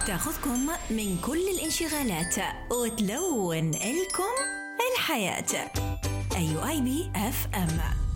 تاخذكم من كل الانشغالات وتلون لكم الحياة. أيو IB FM.